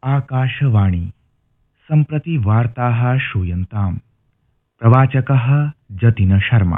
आकाशवाणी सम्प्रति वार्ताः श्रूयन्ताम्। प्रवाचकः जतिन शर्मा।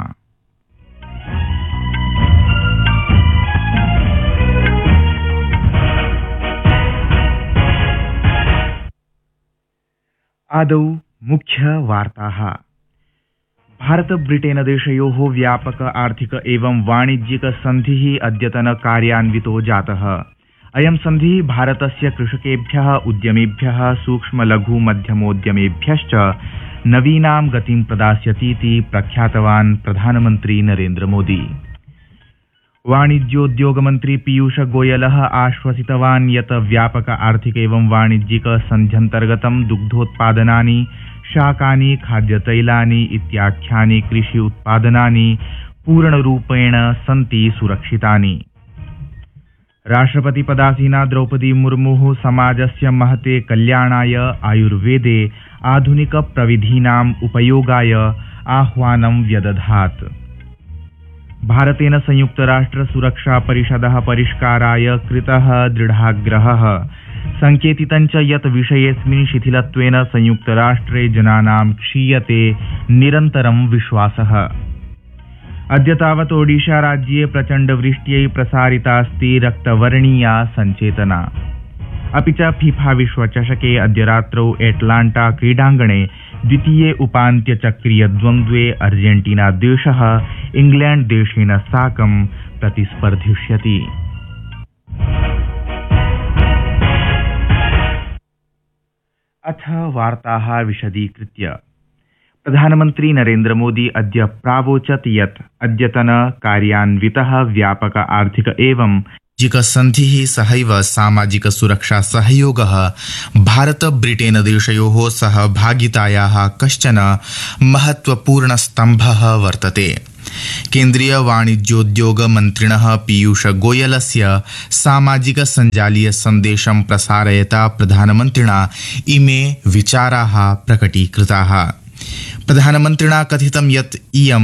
आदौ मुख्य वार्ताः। भारत ब्रिटेन देशयोः व्यापक आर्थिक एवं वाणिज्यिक सन्धिः अद्यतन कार्यान्वितो जातः। अयं सन्धिः भारतस्य कृषकेभ्यः, उद्यमेभ्यः, सूक्ष्म लघु मध्यमोद्यमेभ्यश्च नवीनां गतिं प्रदास्यतीति प्रख्यातवान् प्रधानमन्त्री नरेन्द्र मोदी। वाणिज्योद्योग मंत्री पीयूष गोयलः आश्वसितवान् यत् व्यापक आर्थिक एवं वाणिज्यिक सन्ध्यन्तर्गतं दुग्धोत्पादनानि, शाकानि, खाद्यतैलानि इत्याख्यानि कृषि उत्पादनानि पूर्णरूपेण सन्ति सुरक्षितानि। राष्ट्रपति पदासीना द्रौपदी मुर्मुः समाजस्य महते कल्याणाय आयुर्वेदे आधुनिक प्रविधीनाम् उपयोगाय आह्वानं व्यदधात्। भारतेन संयुक्त राष्ट्र सुरक्षा परिषदः परिष्काराय कृतः दृढाग्रहः। संकेतितं च यत् विषयेऽस्मिन् शिथिलत्वेन संयुक्त राष्ट्रे जनानां क्षीयते निरन्तरं विश्वासः। अद्य तावत् ओडिशा राज्ये प्रचण्ड वृष्ट्यै प्रसारितास्ति रक्तवर्णीया सञ्चेतना। अपि च फीफा विश्वचषके अद्य रात्रौ एटलाण्टा क्रीडाङ्गणे द्वितीये उपान्त्यचक्रीय द्वन्द्वे अर्जेन्टीना देशः इंग्लैण्ड देशेन साकं प्रतिस्पर्धिष्यति। अथ वार्ताः विशदीकृत्य। प्रधानमन्त्री नरेन्द्र मोदी अद्य प्रावोचत् यत् अद्यतन कार्यान्वितः व्यापक आर्थिक एवं वाणिज्यिक सन्धिः सहैव सामाजिक सुरक्षा सहयोगः भारत ब्रिटेन देशयोः सहभागितायाः कश्चन महत्वपूर्ण स्तम्भः वर्तते। केन्द्रीय वाणिज्योद्योग मन्त्रिणः पीयूष गोयलस्य सामाजिक सञ्जालीय सन्देशं प्रसारयता प्रधानमन्त्रिणा इमे विचाराः प्रकटीकृताः। प्रधानमन्त्रिणा कथितं यत् इयं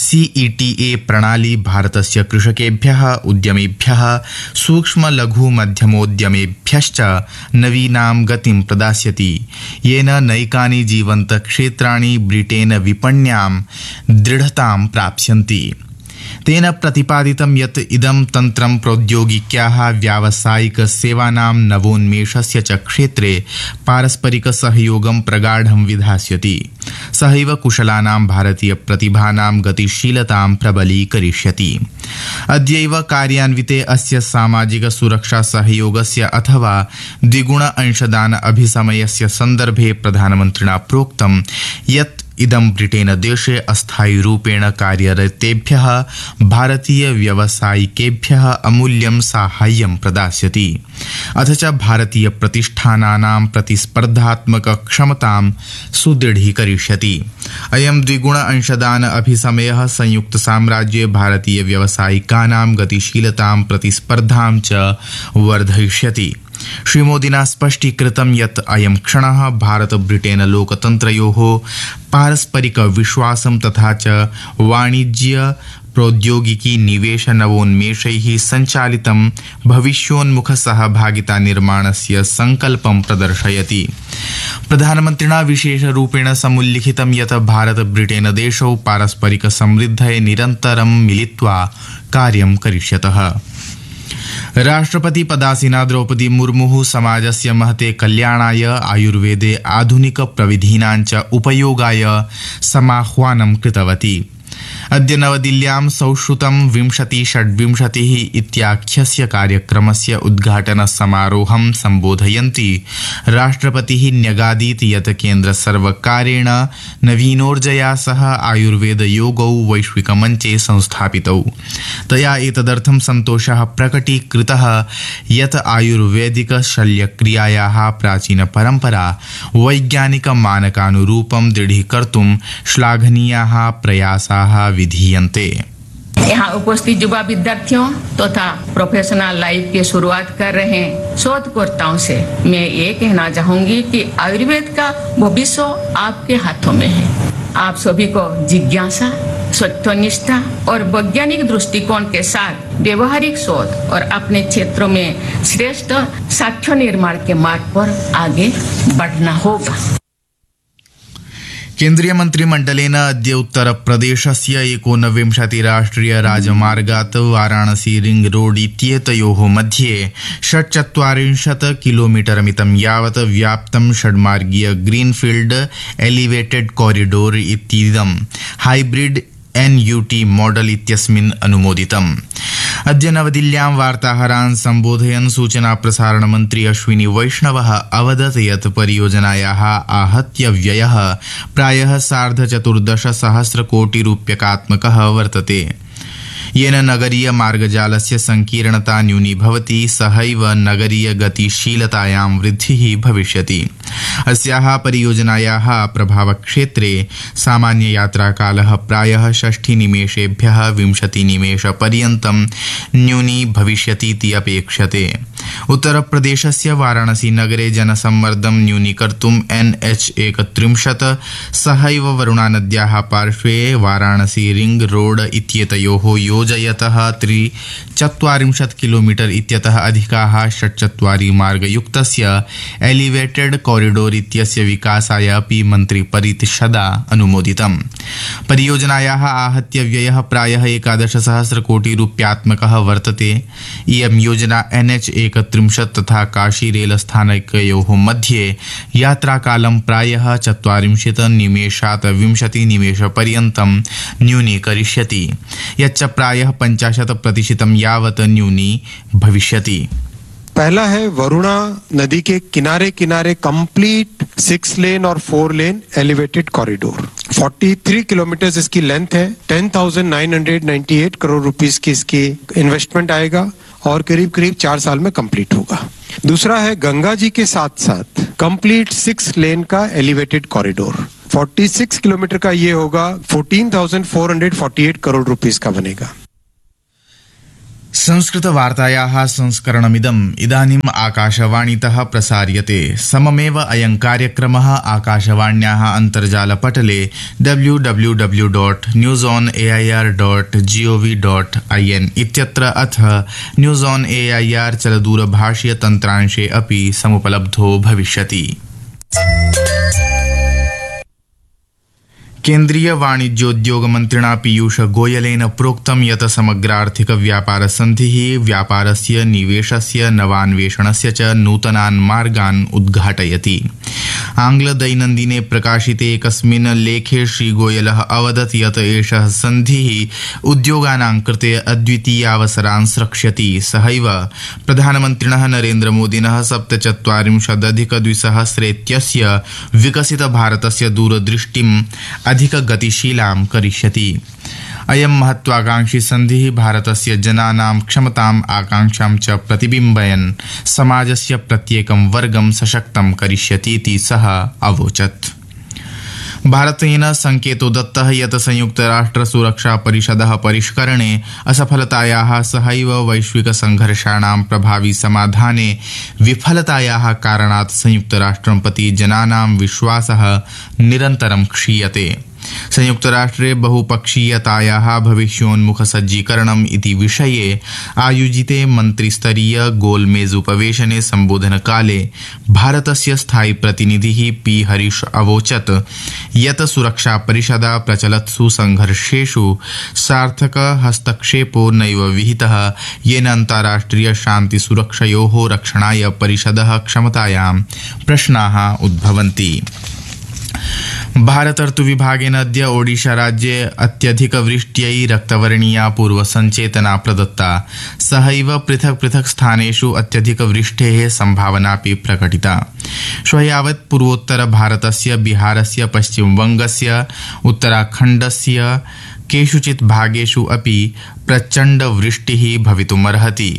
CETA प्रणाली भारतस्य कृषकेभ्यः, उद्यमेभ्यः, सूक्ष्म लघु मध्यमोद्यमेभ्यश्च नवीनां गतिं प्रदास्यति, येन नैकानि जीवन्त क्षेत्राणि ब्रिटेन विपण्यां दृढतां प्राप्स्यन्ति। तेन प्रतिपादितं यत् इदं तन्त्रं प्रौद्योगिक्याः, व्यावसायिक सेवानां नवोन्मेषस्य च क्षेत्रे पारस्परिक सहयोगं प्रगाढं विधास्यति। सहैव कुशलानां भारतीय प्रतिभानां गतिशीलतां प्रबलीकरिष्यति। अद्यैव कार्यान्विते अस्य सामाजिक सुरक्षा सहयोगस्य अथवा द्विगुण अंशदान अभिसमयस्य सन्दर्भे प्रधानमन्त्रिणा प्रोक्तं यत् इदं ब्रिटेन देशे अस्थायी रूपेण कार्यरतेभ्यः भारतीय व्यावसायिकेभ्यः अमूल्यं साहाय्यं प्रदास्यति, अथ च भारतीय प्रतिष्ठानानां प्रतिस्पर्धात्मक क्षमतां सुदृढीकरिष्यति। अयं द्विगुण अंशदान अभिसमयः संयुक्त साम्राज्ये भारतीय व्यावसायिकानां गतिशीलतां प्रतिस्पर्धां च वर्धयिष्यति। श्रीमोदिना स्पष्टीकृतं यत् अयं क्षणः भारत ब्रिटेन लोकतन्त्रयोः पारस्परिक विश्वासं तथा च वाणिज्य प्रौद्योगिकी निवेश नवोन्मेषैः सञ्चालितं भविष्योन्मुख सहभागिता निर्माणस्य संकल्पं प्रदर्शयति। प्रधानमन्त्रिणा विशेषरूपेण समुल्लिखितं यत् भारत ब्रिटेन देशौ पारस्परिक समृद्धये निरन्तरं मिलित्वा कार्यं करिष्यतः। राष्ट्रपति पदासीना द्रौपदी मुर्मुः समाजस्य महते कल्याणाय आयुर्वेदे आधुनिक प्रविधीनां च उपयोगाय समाह्वानं कृतवती। अद्य नवदिल्ल्यां संश्रुतं 2026 इत्याख्यस्य कार्यक्रमस्य उद्घाटन समारोहं सम्बोधयन्ती राष्ट्रपतिः न्यगादीत् यत् केन्द्र सर्वकारेण नवीनोर्जया सह आयुर्वेद योगौ वैश्विकमञ्चे संस्थापितौ। तया एतदर्थं सन्तोषः प्रकटीकृतः यत् आयुर्वेदिक शल्यक्रियायाः प्राचीन परम्परा वैज्ञानिक मानकानुरूपं दृढीकर्तुं श्लाघनीयाः प्रयासाः विधीयन्ते। यहाँ उपस्थित युवा विद्यार्थियों तथा प्रोफेशनल लाइफ की शुरुआत कर रहे शोधकर्ताओं से मैं ये कहना चाहूंगी कि आयुर्वेद का भविष्य आपके हाथों में है। आप सभी को जिज्ञासा, सत्यनिष्ठा और वैज्ञानिक दृष्टिकोण के साथ व्यवहारिक शोध और अपने क्षेत्रों में श्रेष्ठ साक्ष्य निर्माण के मार्ग पर आगे बढ़ना होगा। केन्द्रीय मन्त्रिमण्डलेन अद्य उत्तरप्रदेशस्य 19 राष्ट्रियराजमार्गात् वाराणसी रिंग रोड इत्येतयोः मध्ये 46 किलोमीटरमितं यावत् व्याप्तं षड्मार्गीय ग्रीनफील्ड एलिवेटेड कॉरिडोर इतीदं हाइब्रिड NUT मॉडल इत्यस्मिन् अनुमोदितम्। अद्य नवदिल्ल्यां वार्ताहरान् सम्बोधयन् सूचना प्रसारण मन्त्री अश्विनी वैष्णवः अवदत् यत् परियोजनायाः आहत्य व्ययः प्रायः 14.5 कोटिरूप्यकात्मकः वर्तते, येन नगरीय मार्गजालस्य संकीर्णता न्यूनीभवति, सहैव नगरीय गतिशीलतायां वृद्धिः भविष्यति। अस्याः परियोजनायाः प्रभावक्षेत्रे सामान्य यात्राकालः प्रायः 60 निमेषेभ्यः 20 निमेषपर्यन्तं न्यूनी भविष्यतीति अपेक्षते। उत्तरप्रदेशस्य वाराणसी नगरे जनसम्मर्दं न्यूनीकर्तुं NH31 सहैव वरुणानद्याः पार्श्वे वाराणसी रिंग रोड इत्येतयोः योजयतः 43 किलोमीटर इत्यतः अधिकाः 46 मार्गयुक्तस्य एलिवेटेड कॉरिडोर इत्यस्य विकासाय अपि मन्त्रिपरिषदा अनुमोदितम्। परियोजनायाः आहत्य व्ययः प्रायः 11,000 कोटिरूप्यात्मकः वर्तते। इयं योजना NH31 तथा काशी रेलस्थानकयोः मध्ये यात्राकालं प्रायः 40 निमेषात् 20 निमेषपर्यन्तं न्यूनीकरिष्यति, यच्च प्रायः 50% यावत् न्यूनी भविष्यति। पहला है वरुणा नदी के किनारे किनारे कंप्लीट 6 लेन और 4 लेन एलिवेटेड कॉरिडोर। 43 किलोमीटर इसकी लेंथ है। 10,998 करोड़ रुपीस की इसकी इन्वेस्टमेंट आएगा और करीब 4 साल में कंप्लीट होगा। दूसरा है गंगा जी के साथ साथ कंप्लीट 6 लेन का एलिवेटेड कॉरिडोर। 46 किलोमीटर का ये होगा, 14,448 करोड़ रुपीस का बनेगा। संस्कृतवार्तायाः संस्करणमिदम् इदानीम् आकाशवाणीतः प्रसार्यते। सममेव अयं कार्यक्रमः आकाशवाण्याः अन्तर्जालपटले www.newsonair.gov.in इत्यत्र अथ न्यूज़ ऑन AIR चलदूरभाषीय तन्त्रांशे अपि समुपलब्धो भविष्यति। केन्द्रीय वाणिज्योद्योग मन्त्रिणा पीयूष गोयलेन प्रोक्तं यत् समग्रार्थिक व्यापार सन्धिः व्यापारस्य, निवेशस्य, नवान्वेषणस्य च नूतनान् मार्गान् उद्घाटयति। आङ्ग्लदैनन्दिने प्रकाशिते एकस्मिन् लेखे श्रीगोयलः अवदत् यत् एषः सन्धिः उद्योगानां कृते अद्वितीयावसरान् स्रक्ष्यति। सहैव प्रधानमन्त्रिणः नरेन्द्रमोदिनः 47,200 विकसित भारतस्य दूरदृष्टिम् अधिकगतिशीलां करिष्यति। अयं महत्वाकांक्षी सन्धिः भारतस्य जनानां क्षमताम्, आकांक्षां च प्रतिबिम्बयन् समाजस्य प्रत्येकं वर्गं सशक्तं करिष्यतीति सः अवोचत्। भारतेन संकेतो दत्तः यत् संयुक्तराष्ट्रसुरक्षापरिषदः परिष्करणे असफलतायाः सहैव वैश्विकसंघर्षाणां प्रभावी समाधाने विफलतायाः कारणात् संयुक्तराष्ट्रं प्रति जनानां विश्वासः निरन्तरं क्षीयते। संयुक्तराष्ट्रे बहुपक्षीयतायाः भविष्योन्मुखसज्जीकरणम् इति विषये आयोजिते मन्त्रिस्तरीय गोलमेज़ुपवेशने सम्बोधनकाले भारतस्य स्थायी प्रतिनिधिः P. हरीश अवोचत् यत् सुरक्षापरिषदा प्रचलत्सु संघर्षेषु सार्थक हस्तक्षेपो नैव विहितः, येन अन्ताराष्ट्रिय शान्तिसुरक्षयोः रक्षणाय परिषदः क्षमतायां प्रश्नाः उद्भवन्ति। भारत ऋतुविभागेन अद्य ओडिशा राज्ये अत्यधिकवृष्ट्यै रक्तवर्णीया पूर्वसञ्चेतना प्रदत्ता। सहैव पृथक् पृथक् स्थानेषु अत्यधिकवृष्टेः सम्भावनापि प्रकटिता। श्वः यावत् पूर्वोत्तर भारतस्य, बिहारस्य, पश्चिमबङ्गस्य, उत्तराखण्डस्य केषुचित् भागेषु अपि प्रचण्डवृष्टिः भवितुमर्हति।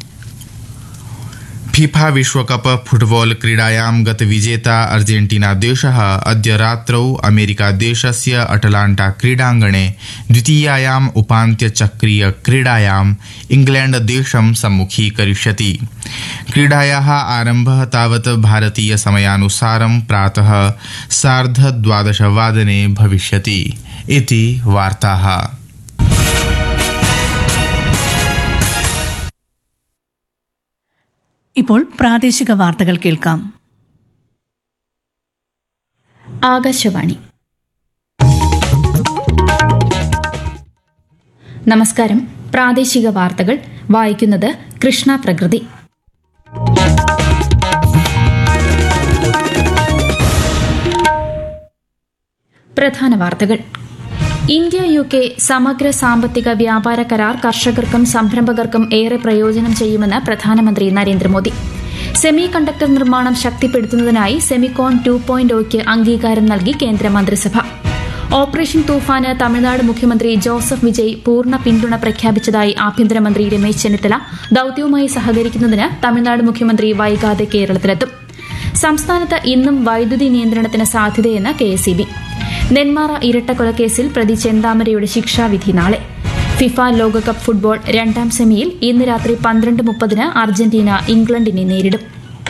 फीफा विश्वकप फुटबॉल क्रीडायां गतविजेता अर्जेन्टीना देशः अद्य रात्रौ अमेरिका देशस्य अटलाण्टा क्रीडाङ्गणे द्वितीयायाम् उपान्त्यचक्रीय क्रीडायाम् इंग्लैंड देशं सम्मुखीकरिष्यति। क्रीडायाः आरम्भः तावत् भारतीय समयानुसारं प्रातः 12:30 भविष्यति। इति वार्ताः। ഇപ്പോൾ പ്രാദേശിക വാർത്തകൾ കേൾക്കാം. ആകാശവാണി. നമസ്കാരം. പ്രാദേശിക വാർത്തകൾ വായിക്കുന്നത് കൃഷ്ണ പ്രകൃതി. പ്രധാന വാർത്തകൾ. ഇന്ത്യ UK സമഗ്ര സാമ്പത്തിക വ്യാപാര കരാർ കർഷകർക്കും സംരംഭകർക്കും ഏറെ പ്രയോജനം ചെയ്യുമെന്ന് പ്രധാനമന്ത്രി നരേന്ദ്രമോദി. സെമി കണ്ടക്ടർ നിർമ്മാണം ശക്തിപ്പെടുത്തുന്നതിനായി സെമിക്കോൺ 2.0 അംഗീകാരം നൽകി കേന്ദ്രമന്ത്രിസഭ. ഓപ്പറേഷൻ തൂഫാന് തമിഴ്നാട് മുഖ്യമന്ത്രി ജോസഫ് വിജയ് പൂർണ്ണ പിന്തുണ പ്രഖ്യാപിച്ചതായി ആഭ്യന്തരമന്ത്രി രമേശ് ചെന്നിത്തല. ദൌത്യവുമായി സഹകരിക്കുന്നതിന് തമിഴ്നാട് മുഖ്യമന്ത്രി വൈകാതെ കേരളത്തിലെത്തും. സംസ്ഥാനത്ത് ഇന്നും വൈദ്യുതി നിയന്ത്രണത്തിന് സാധ്യതയെന്ന് KSEB. നെന്മാറ ഇരട്ടക്കൊലക്കേസിൽ പ്രതി ചെന്താമരയുടെ ശിക്ഷാവിധി നാളെ. ഫിഫ ലോകകപ്പ് ഫുട്ബോൾ രണ്ടാം സെമിയിൽ ഇന്ന് രാത്രി 12:30 അർജന്റീന ഇംഗ്ലണ്ടിനെ നേരിടും.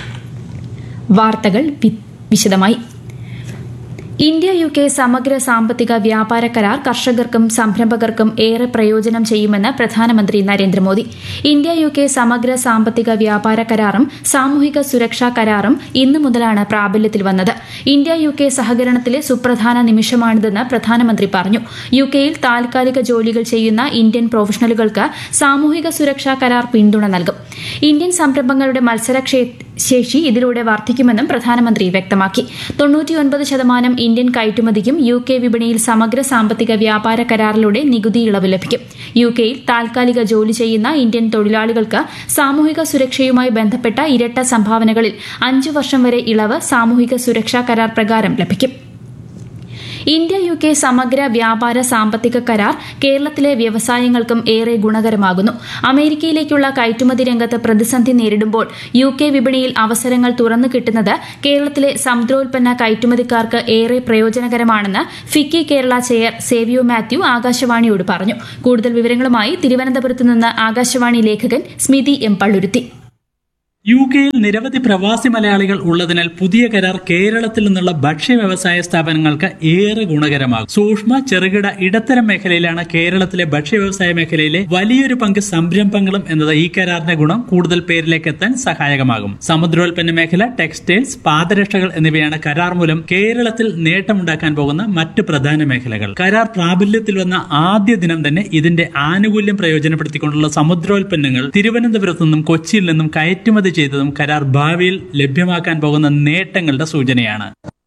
വാർത്തകൾ വിശദമായി. ഇന്ത്യ UK സമഗ്ര സാമ്പത്തിക വ്യാപാര കരാർ കർഷകർക്കും സംരംഭകർക്കും ഏറെ പ്രയോജനം ചെയ്യുമെന്ന് പ്രധാനമന്ത്രി നരേന്ദ്രമോദി. ഇന്ത്യ UK സമഗ്ര സാമ്പത്തിക വ്യാപാര കരാറും സാമൂഹിക സുരക്ഷാ കരാറും ഇന്നു മുതലാണ് പ്രാബല്യത്തിൽ വന്നത്. ഇന്ത്യ UK സഹകരണത്തിലെ സുപ്രധാന നിമിഷമാണിതെന്ന് പ്രധാനമന്ത്രി പറഞ്ഞു. UKയിൽ താൽക്കാലിക ജോലികൾ ചെയ്യുന്ന ഇന്ത്യൻ പ്രൊഫഷണലുകൾക്ക് സാമൂഹിക സുരക്ഷാ കരാർ പിന്തുണ നൽകും. ഇന്ത്യൻ സംരംഭങ്ങളുടെ മത്സരശേഷി ഇതിലൂടെ വർദ്ധിക്കുമെന്നും പ്രധാനമന്ത്രി വ്യക്തമാക്കി. 99% ഇന്ത്യൻ കയറ്റുമതിക്കും UK വിപണിയിൽ സമഗ്ര സാമ്പത്തിക വ്യാപാര കരാറിലൂടെ നികുതി ഇളവ് ലഭിക്കും. UKയിൽ താൽക്കാലിക ജോലി ചെയ്യുന്ന ഇന്ത്യൻ തൊഴിലാളികൾക്ക് സാമൂഹിക സുരക്ഷയുമായി ബന്ധപ്പെട്ട ഇരട്ട സംഭാവനകളിൽ 5 വർഷം വരെ ഇളവ് സാമൂഹിക സുരക്ഷാ കരാർ പ്രകാരം ലഭിക്കും. ഇന്ത്യ UK സമഗ്ര വ്യാപാര സാമ്പത്തിക കരാർ കേരളത്തിലെ വ്യവസായങ്ങൾക്കും ഏറെ ഗുണകരമാകുന്നു. അമേരിക്കയിലേക്കുള്ള കയറ്റുമതി രംഗത്ത് പ്രതിസന്ധി നേരിടുമ്പോൾ UK വിപണിയിൽ അവസരങ്ങൾ തുറന്നു കിട്ടുന്നത് കേരളത്തിലെ സമുദ്രോൽപ്പന്ന കയറ്റുമതിക്കാർക്ക് ഏറെ പ്രയോജനകരമാണെന്ന് ഫിക്കി കേരള ചെയർ സേവിയോ മാത്യു ആകാശവാണിയോട് പറഞ്ഞു. കൂടുതൽ വിവരങ്ങളുമായി തിരുവനന്തപുരത്ത് നിന്ന് ആകാശവാണി ലേഖകൻ സ്മിതി M. പള്ളുരുത്തി. UKയിൽ നിരവധി പ്രവാസി മലയാളികൾ ഉള്ളതിനാൽ പുതിയ കരാർ കേരളത്തിൽ നിന്നുള്ള ഭക്ഷ്യ വ്യവസായ സ്ഥാപനങ്ങൾക്ക് ഏറെ ഗുണകരമാകും. സൂക്ഷ്മ ചെറുകിട ഇടത്തരം മേഖലയിലാണ് കേരളത്തിലെ ഭക്ഷ്യ വ്യവസായ മേഖലയിലെ വലിയൊരു പങ്ക് സംരംഭങ്ങളും എന്നത് ഈ കരാറിന്റെ ഗുണം കൂടുതൽ പേരിലേക്ക് എത്താൻ സഹായകമാകും. സമുദ്രോൽപ്പന്ന മേഖല, ടെക്സ്റ്റൈൽസ്, പാദരക്ഷകൾ എന്നിവയാണ് കരാർ മൂലം കേരളത്തിൽ നേട്ടമുണ്ടാക്കാൻ പോകുന്ന മറ്റ് പ്രധാന മേഖലകൾ. കരാർ പ്രാബല്യത്തിൽ വന്ന ആദ്യ ദിനം തന്നെ ഇതിന്റെ ആനുകൂല്യം പ്രയോജനപ്പെടുത്തിക്കൊണ്ടുള്ള സമുദ്രോൽപ്പന്നങ്ങൾ തിരുവനന്തപുരത്തു നിന്നും കൊച്ചിയിൽ നിന്നും കയറ്റുമതി ചെയ്തതും കരാർ ഭാവിയിൽ ലഭ്യമാക്കാൻ പോകുന്ന നേട്ടങ്ങളുടെ സൂചനയാണ്.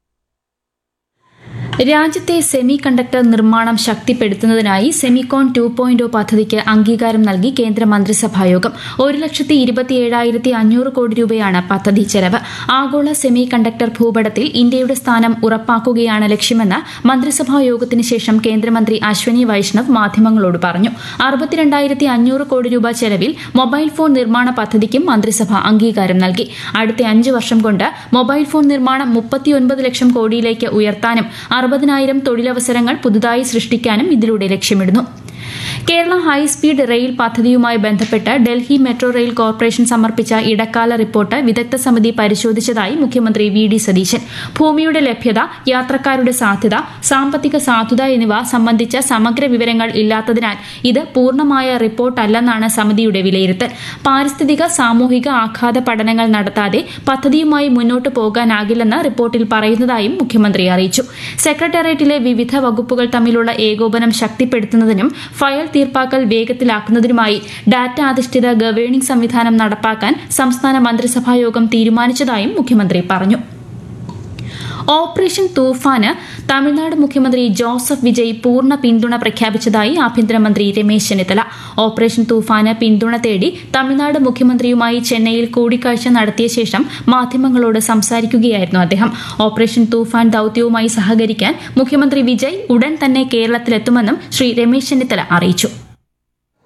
രാജ്യത്തെ സെമി കണ്ടക്ടർ നിർമ്മാണം ശക്തിപ്പെടുത്തുന്നതിനായി സെമിക്കോൺ 2.0 പദ്ധതിക്ക് അംഗീകാരം നൽകി കേന്ദ്ര മന്ത്രിസഭായോഗം. 1,27,500 കോടി രൂപയാണ് പദ്ധതി ചെലവ്. ആഗോള സെമി കണ്ടക്ടർ ഭൂപടത്തിൽ ഇന്ത്യയുടെ സ്ഥാനം ഉറപ്പാക്കുകയാണ് ലക്ഷ്യമെന്ന് മന്ത്രിസഭായോഗത്തിന് ശേഷം കേന്ദ്രമന്ത്രി അശ്വനി വൈഷ്ണവ് മാധ്യമങ്ങളോട് പറഞ്ഞു. 62,500 കോടി രൂപ ചെലവിൽ മൊബൈൽ ഫോൺ നിർമ്മാണ പദ്ധതിക്കും മന്ത്രിസഭ അംഗീകാരം നൽകി. അടുത്ത 5 വർഷം കൊണ്ട് മൊബൈൽ ഫോൺ നിർമ്മാണം 39 ലക്ഷം കോടിയിലേക്ക് ഉയർത്താനും 60,000 തൊഴിലവസരങ്ങൾ പുതുതായി സൃഷ്ടിക്കാനും ഇതിലൂടെ ലക്ഷ്യമിടുന്നു. കേരള ഹൈസ്പീഡ് റെയിൽ പദ്ധതിയുമായി ബന്ധപ്പെട്ട് ഡൽഹി മെട്രോ റെയിൽ കോർപ്പറേഷൻ സമർപ്പിച്ച ഇടക്കാല റിപ്പോർട്ട് വിദഗ്ധ സമിതി പരിശോധിച്ചതായി മുഖ്യമന്ത്രി VD സതീശൻ. ഭൂമിയുടെ ലഭ്യത, യാത്രക്കാരുടെ സാധ്യത, സാമ്പത്തിക സാധുത എന്നിവ സംബന്ധിച്ച സമഗ്ര വിവരങ്ങൾ ഇല്ലാത്തതിനാൽ ഇത് പൂർണ്ണമായ റിപ്പോർട്ടല്ലെന്നാണ് സമിതിയുടെ വിലയിരുത്തൽ. പാരിസ്ഥിതിക സാമൂഹിക ആഘാത പഠനങ്ങൾ നടത്താതെ പദ്ധതിയുമായി മുന്നോട്ടു പോകാനാകില്ലെന്ന് റിപ്പോർട്ടിൽ പറയുന്നതായും മുഖ്യമന്ത്രി അറിയിച്ചു. സെക്രട്ടേറിയറ്റിലെ വിവിധ വകുപ്പുകൾ തമ്മിലുള്ള ഏകോപനം ശക്തിപ്പെടുത്തുന്നതിനും ഫയൽ തീർപ്പാക്കൽ വേഗത്തിലാക്കുന്നതിനുമായി ഡാറ്റ അധിഷ്ഠിത ഗവേണിംഗ് സംവിധാനം നടപ്പാക്കാൻ സംസ്ഥാന മന്ത്രിസഭായോഗം തീരുമാനിച്ചതായും മുഖ്യമന്ത്രി പറഞ്ഞു. ഓപ്പറേഷൻ തൂഫാന് തമിഴ്നാട് മുഖ്യമന്ത്രി ജോസഫ് വിജയ് പൂർണ്ണ പിന്തുണ പ്രഖ്യാപിച്ചതായി ആഭ്യന്തരമന്ത്രി രമേശ് ചെന്നിത്തല. ഓപ്പറേഷൻ തൂഫാന് പിന്തുണ തേടി തമിഴ്നാട് മുഖ്യമന്ത്രിയുമായി ചെന്നൈയിൽ കൂടിക്കാഴ്ച നടത്തിയ ശേഷം മാധ്യമങ്ങളോട് സംസാരിക്കുകയായിരുന്നു അദ്ദേഹം. ഓപ്പറേഷൻ തൂഫാൻ ദൌത്യവുമായി സഹകരിക്കാൻ മുഖ്യമന്ത്രി വിജയ് ഉടൻ തന്നെ കേരളത്തിലെത്തുമെന്നും ശ്രീ രമേശ് ചെന്നിത്തല അറിയിച്ചു.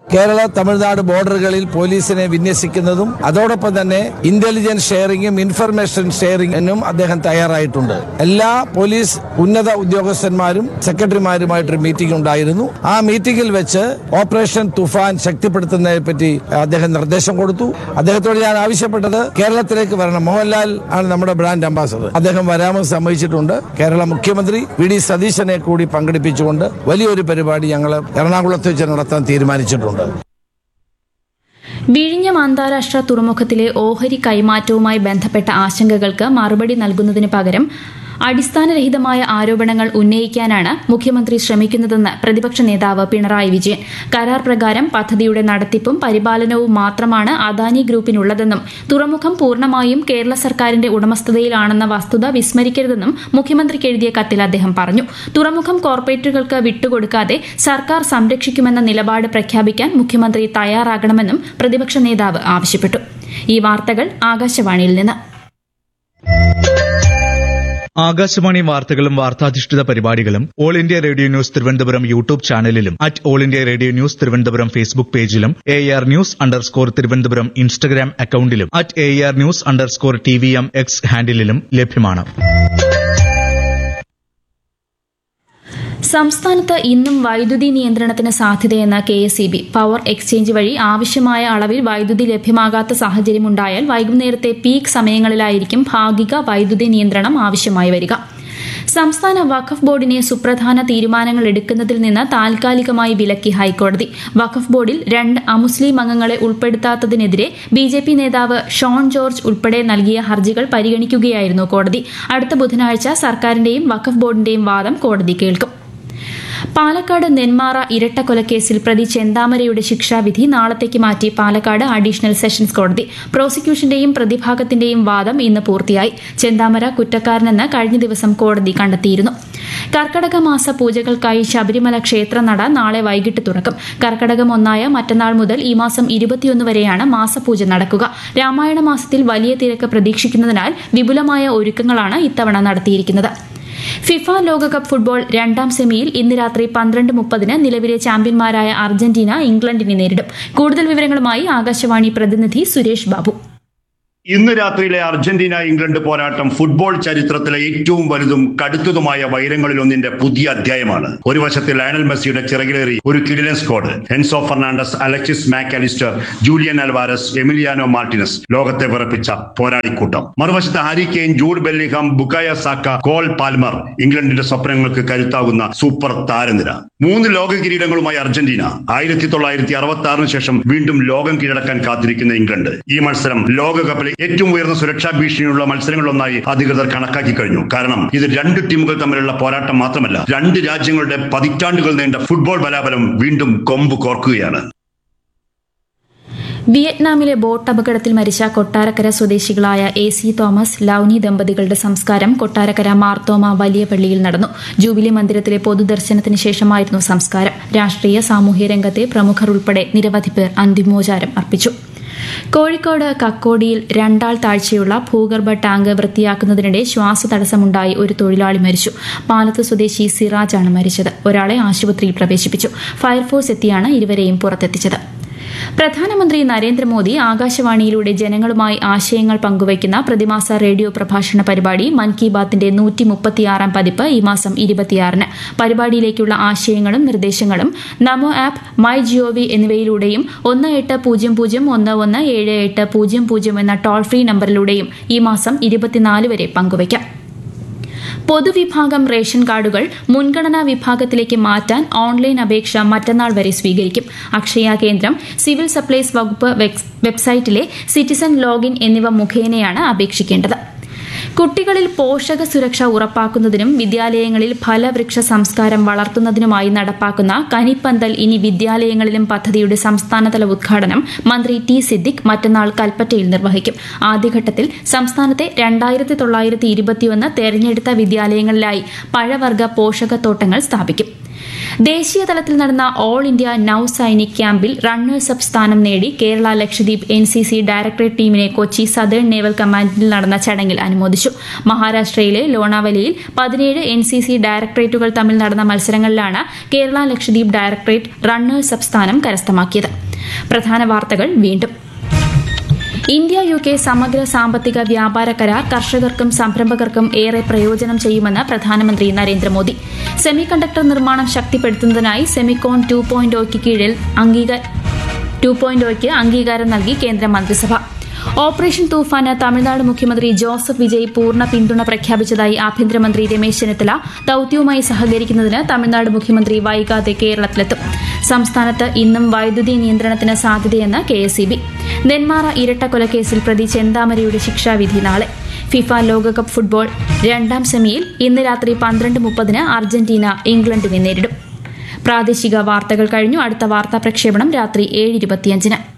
കേരള തമിഴ്നാട് ബോർഡറുകളിൽ പോലീസിനെ വിന്യസിക്കുന്നതും അതോടൊപ്പം തന്നെ ഇന്റലിജൻസ് ഷെയറിംഗും ഇൻഫർമേഷൻ ഷെയറിംഗിനും അദ്ദേഹം തയ്യാറായിട്ടുണ്ട്. എല്ലാ പോലീസ് ഉന്നത ഉദ്യോഗസ്ഥന്മാരും സെക്രട്ടറിമാരുമായിട്ടൊരു മീറ്റിംഗ് ഉണ്ടായിരുന്നു. ആ മീറ്റിംഗിൽ വെച്ച് ഓപ്പറേഷൻ തുഫാൻ ശക്തിപ്പെടുത്തുന്നതിനെ പറ്റി അദ്ദേഹം നിർദ്ദേശം കൊടുത്തു. അദ്ദേഹത്തോട് ഞാൻ ആവശ്യപ്പെട്ടത് കേരളത്തിലേക്ക് വരണം. മോഹൻലാൽ ആണ് നമ്മുടെ ബ്രാൻഡ് അംബാസഡർ. അദ്ദേഹം വരാമെന്ന് സമ്മതിച്ചിട്ടുണ്ട്. കേരള മുഖ്യമന്ത്രി വി.ഡി. സതീശനെ കൂടി പങ്കെടുപ്പിച്ചുകൊണ്ട് വലിയൊരു പരിപാടി ഞങ്ങൾ എറണാകുളത്ത് വെച്ച് നടത്താൻ തീരുമാനിച്ചിട്ടുണ്ട്. വിഴിഞ്ഞം അന്താരാഷ്ട്ര തുറമുഖത്തിലെ ഓഹരി കൈമാറ്റവുമായി ബന്ധപ്പെട്ട ആശങ്കകൾക്ക് മറുപടി നൽകുന്നതിന് പകരം അടിസ്ഥാനരഹിതമായ ആരോപണങ്ങൾ ഉന്നയിക്കാനാണ് മുഖ്യമന്ത്രി ശ്രമിക്കുന്നതെന്ന് പ്രതിപക്ഷ നേതാവ് പിണറായി വിജയൻ. കരാർ പ്രകാരം പദ്ധതിയുടെ നടത്തിപ്പും പരിപാലനവും മാത്രമാണ് അദാനി ഗ്രൂപ്പിനുള്ളതെന്നും തുറമുഖം പൂർണ്ണമായും കേരള സർക്കാരിന്റെ ഉടമസ്ഥതയിലാണെന്ന വസ്തുത വിസ്മരിക്കരുതെന്നും മുഖ്യമന്ത്രിക്ക് എഴുതിയ കത്തിൽ അദ്ദേഹം പറഞ്ഞു. തുറമുഖം കോർപ്പറേറ്റുകൾക്ക് വിട്ടുകൊടുക്കാതെ സർക്കാർ സംരക്ഷിക്കുമെന്ന നിലപാട് പ്രഖ്യാപിക്കാൻ മുഖ്യമന്ത്രി തയ്യാറാകണമെന്നും പ്രതിപക്ഷ നേതാവ് ആവശ്യപ്പെട്ടു. ഈ വാർത്തകൾ ആകാശവാണിയിൽ നിന്ന്. ആകാശവാണി വാർത്തകളും വാർത്താധിഷ്ഠിത പരിപാടികളും all India radio news Thiruvananthapuram YouTube ചാനലിലും all India radio news Thiruvananthapuram Facebook പേജിലും AR News_ തിരുവനന്തപുരം ഇൻസ്റ്റഗ്രാം അക്കൌണ്ടിലും AR News_TVM X ഹാൻഡിലും ലഭ്യമാണ്. സംസ്ഥാനത്ത് ഇന്നും വൈദ്യുതി നിയന്ത്രണത്തിന് സാധ്യതയെന്ന് KSEB. പവർ എക്സ്ചേഞ്ച് വഴി ആവശ്യമായ അളവിൽ വൈദ്യുതി ലഭ്യമാകാത്ത സാഹചര്യമുണ്ടായാൽ വൈകുന്നേരത്തെ പീക്ക് സമയങ്ങളിലായിരിക്കും ഭാഗിക വൈദ്യുതി നിയന്ത്രണം ആവശ്യമായി വരിക. സംസ്ഥാന വഖഫ് ബോർഡിനെ സുപ്രധാന തീരുമാനങ്ങൾ എടുക്കുന്നതിൽ നിന്ന് താൽക്കാലികമായി വിലക്കി ഹൈക്കോടതി. വഖഫ് ബോർഡിൽ 2 അമുസ്ലിം അംഗങ്ങളെ ഉൾപ്പെടുത്താത്തതിനെതിരെ BJP നേതാവ് ഷോൺ ജോർജ് ഉൾപ്പെടെ നൽകിയ ഹർജികൾ പരിഗണിക്കുകയായിരുന്നു കോടതി. അടുത്ത ബുധനാഴ്ച സർക്കാരിന്റെയും വഖഫ് ബോർഡിന്റെയും വാദം കോടതി കേൾക്കും. പാലക്കാട് നെന്മാറ ഇരട്ടക്കൊലക്കേസിൽ പ്രതി ചെന്താമരയുടെ ശിക്ഷാവിധി നാളത്തേക്ക് മാറ്റി പാലക്കാട് അഡീഷണൽ സെഷൻസ് കോടതി. പ്രോസിക്യൂഷന്റെയും പ്രതിഭാഗത്തിന്റെയും വാദം ഇന്ന് പൂർത്തിയായി. ചെന്താമര കുറ്റക്കാരനെന്ന് കഴിഞ്ഞ ദിവസം കോടതി കണ്ടെത്തിയിരുന്നു. കർക്കടക മാസ പൂജകൾക്കായി ശബരിമല ക്ഷേത്രനട നാളെ വൈകിട്ട് തുറക്കും. കർക്കടകം 1 മറ്റന്നാൾ മുതൽ ഈ മാസം 21 വരെയാണ് മാസപൂജ നടക്കുക. രാമായണ മാസത്തിൽ വലിയ തിരക്ക് പ്രതീക്ഷിക്കുന്നതിനാൽ വിപുലമായ ഒരുക്കങ്ങളാണ് ഇത്തവണ നടത്തിയിരിക്കുന്നത്. ഫിഫ ലോകകപ്പ് ഫുട്ബോൾ 2ാം സെമിയിൽ ഇന്ന് രാത്രി 12:30 നിലവിലെ ചാമ്പ്യന്മാരായ അർജന്റീന ഇംഗ്ലണ്ടിനെ നേരിടും. കൂടുതൽ വിവരങ്ങളുമായി ആകാശവാണി പ്രതിനിധി സുരേഷ് ബാബു. ഇന്ന് രാത്രിയിലെ അർജന്റീന ഇംഗ്ലണ്ട് പോരാട്ടം ഫുട്ബോൾ ചരിത്രത്തിലെ ഏറ്റവും വലുതും കടുത്തതുമായ വൈരങ്ങളിലൊന്നിന്റെ പുതിയ അധ്യായമാണ്. ഒരു വശത്ത് ലയണൽ മെസ്സിയുടെ ചിറകിലേറി ഒരു കിടിലൻ squad. Enzo Fernandez, Alexis Mac Allister, Julian Alvarez, Emiliano Martinez, ലോകത്തെ വിറപ്പിച്ച പോരാളിക്കൂട്ടം. മറുവശത്ത് Harry Kane, Jude Bellingham, ബുക്കായ Saka, Cole Palmer, ഇംഗ്ലണ്ടിന്റെ സ്വപ്നങ്ങൾക്ക് കരുത്താകുന്ന സൂപ്പർ താരനിര. 3 ലോക കിരീടങ്ങളുമായി അർജന്റീന. 1966 ശേഷം വീണ്ടും ലോകം കീഴടക്കാൻ കാത്തിരിക്കുന്ന ഇംഗ്ലണ്ട്. ഈ മത്സരം ലോകകപ്പിലെ ഏറ്റവും ഉയർന്ന സുരക്ഷാ ഭീഷണിയുള്ള മത്സരങ്ങളിലൊന്നായി അധികൃതർ കണക്കാക്കി കഴിഞ്ഞു. കാരണം ഇത് 2 ടീമുകൾ തമ്മിലുള്ള പോരാട്ടം മാത്രമല്ല, 2 രാജ്യങ്ങളുടെ പതിറ്റാണ്ടുകൾ നീണ്ട ഫുട്ബോൾ ബലാബലം വീണ്ടും കൊമ്പ് കോർക്കുകയാണ്. വിയറ്റ്നാമിലെ ബോട്ട് അപകടത്തിൽ മരിച്ച കൊട്ടാരക്കര സ്വദേശികളായ AC തോമസ്, ലൌനി ദമ്പതികളുടെ സംസ്കാരം കൊട്ടാരക്കര മാർത്തോമ വലിയ പള്ളിയിൽ നടന്നു. ജൂബിലി മന്ദിരത്തിലെ പൊതുദർശനത്തിന് ശേഷമായിരുന്നു സംസ്കാരം. രാഷ്ട്രീയ സാമൂഹ്യ രംഗത്തെ പ്രമുഖർ ഉൾപ്പെടെ നിരവധി പേർ അന്തിമോപചാരം അർപ്പിച്ചു. കോഴിക്കോട് കക്കോടിയിൽ 2 ആൾ താഴ്ചയുള്ള ഭൂഗർഭ ടാങ്ക് വൃത്തിയാക്കുന്നതിനിടെ ശ്വാസതടസ്സമുണ്ടായി ഒരു തൊഴിലാളി മരിച്ചു. പാലത്ത് സ്വദേശി സിറാജാണ് മരിച്ചത്. ഒരാളെ ആശുപത്രിയിൽ പ്രവേശിപ്പിച്ചു. ഫയർഫോഴ്സ് എത്തിയാണ് ഇരുവരെയും പുറത്തെത്തിച്ചത്. പ്രധാനമന്ത്രി നരേന്ദ്രമോദി ആകാശവാണിയിലൂടെ ജനങ്ങളുമായി ആശയങ്ങൾ പങ്കുവയ്ക്കുന്ന പ്രതിമാസ റേഡിയോ പ്രഭാഷണ പരിപാടി മൻ കി ബാത്തിന്റെ 136ാം പതിപ്പ് ഈ മാസം 26-ന്. പരിപാടിയിലേക്കുള്ള ആശയങ്ങളും നിർദ്ദേശങ്ങളും നമോ ആപ്പ്, മൈ ജിഒവി എന്നിവയിലൂടെയും 1800117800 എന്ന ടോൾ ഫ്രീ നമ്പറിലൂടെയും ഈ മാസം 24 വരെ പങ്കുവയ്ക്കാം. പൊതുവിഭാഗം റേഷൻ കാർഡുകൾ മുൻഗണനാ വിഭാഗത്തിലേക്ക് മാറ്റാൻ ഓൺലൈൻ അപേക്ഷ മറ്റന്നാൾ വരെ സ്വീകരിക്കും. അക്ഷയ കേന്ദ്രം, സിവിൽ സപ്ലൈസ് വകുപ്പ് വെബ്സൈറ്റിലെ സിറ്റിസൺ ലോഗിൻ എന്നിവ മുഖേനയാണ് അപേക്ഷിക്കേണ്ടത്. കുട്ടികളിൽ പോഷക സുരക്ഷ ഉറപ്പാക്കുന്നതിനും വിദ്യാലയങ്ങളിൽ ഫലവൃക്ഷ സംസ്കാരം വളർത്തുന്നതിനുമായി നടപ്പാക്കുന്ന കനിപ്പന്തൽ ഇനി വിദ്യാലയങ്ങളിലും പദ്ധതിയുടെ സംസ്ഥാനതല ഉദ്ഘാടനം മന്ത്രി T. സിദ്ദിഖ് മറ്റന്നാൾ കൽപ്പറ്റയിൽ നിർവഹിക്കും. ആദ്യഘട്ടത്തിൽ സംസ്ഥാനത്തെ 2921 തെരഞ്ഞെടുത്ത വിദ്യാലയങ്ങളിലായി പഴവർഗ പോഷകത്തോട്ടങ്ങൾ സ്ഥാപിക്കും. ദേശീയ തലത്തിൽ നടന്ന ഓൾ ഇന്ത്യ നൌ സൈനിക് ക്യാമ്പിൽ റണ്ണേഴ്സ് അപ്പ് സ്ഥാനം നേടി കേരള ലക്ഷദ്വീപ് NCC ഡയറക്ടറേറ്റ് ടീമിനെ കൊച്ചി സദേൺ നേവൽ കമാൻഡിൽ നടന്ന ചടങ്ങിൽ അനുമോദിച്ചു. മഹാരാഷ്ട്രയിലെ ലോണാവലിയിൽ 17 NCC ഡയറക്ടറേറ്റുകൾ തമ്മിൽ നടന്ന മത്സരങ്ങളിലാണ് Kerala Lakshadweep directorate runners up സ്ഥാനം കരസ്ഥമാക്കിയത്. പ്രധാന വാർത്തകൾ വീണ്ടും. ഇന്ത്യ UK സമഗ്ര സാമ്പത്തിക വ്യാപാര കരാർ കർഷകർക്കും സംരംഭകർക്കും ഏറെ പ്രയോജനം ചെയ്യുമെന്ന് പ്രധാനമന്ത്രി നരേന്ദ്രമോദി. സെമി കണ്ടക്ടർ നിർമ്മാണം ശക്തിപ്പെടുത്തുന്നതിനായി സെമിക്കോൺ 2.0 കീഴിൽ 2.0 അംഗീകാരം നൽകി കേന്ദ്ര മന്ത്രിസഭ. ഓപ്പറേഷൻ തൂഫാന് തമിഴ്നാട് മുഖ്യമന്ത്രി ജോസഫ് വിജയ് പൂർണ്ണ പിന്തുണ പ്രഖ്യാപിച്ചതായി ആഭ്യന്തരമന്ത്രി രമേശ് ചെന്നിത്തല. ദൌത്യവുമായി സഹകരിക്കുന്നതിന് തമിഴ്നാട് മുഖ്യമന്ത്രി വൈകാതെ കേരളത്തിലെത്തും. സംസ്ഥാനത്ത് ഇന്നും വൈദ്യുതി നിയന്ത്രണത്തിന് സാധ്യതയെന്ന് KSEB. നെന്മാറ ഇരട്ടക്കൊലക്കേസിൽ പ്രതി ചെന്താമരയുടെ ശിക്ഷാവിധി നാളെ. ഫിഫ ലോകകപ്പ് ഫുട്ബോൾ 2ാം സെമിയിൽ ഇന്ന് രാത്രി 12:30 അർജന്റീന ഇംഗ്ലണ്ടിനെ നേരിടും. പ്രാദേശിക വാർത്തകൾ കഴിഞ്ഞു. അടുത്ത വാർത്താ പ്രക്ഷേപണം രാത്രി 7:25.